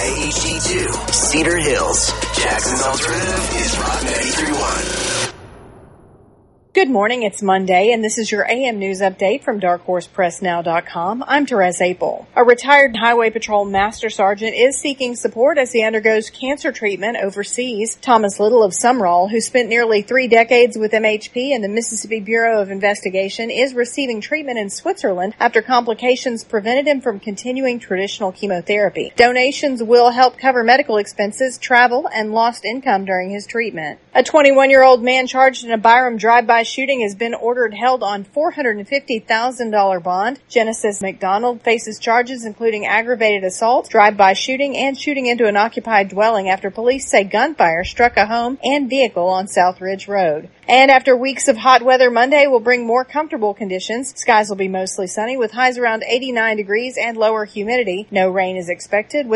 KHD2, Cedar Hills. Jackson's Alternative is Rock 93.1. Good morning, it's Monday, and this is your AM News Update from DarkHorsePressNow.com. I'm Therese Apel. A retired Highway Patrol Master Sergeant is seeking support as he undergoes cancer treatment overseas. Thomas Little of Sumrall, who spent nearly 3 decades with MHP and the Mississippi Bureau of Investigation, is receiving treatment in Switzerland after complications prevented him from continuing traditional chemotherapy. Donations will help cover medical expenses, travel, and lost income during his treatment. A 21-year-old man charged in a Byram drive-by shooting has been ordered held on $450,000 bond. Genesis McDonald faces charges including aggravated assault, drive-by shooting, and shooting into an occupied dwelling after police say gunfire struck a home and vehicle on South Ridge Road. And after weeks of hot weather, Monday will bring more comfortable conditions. Skies will be mostly sunny with highs around 89 degrees and lower humidity. No rain is expected.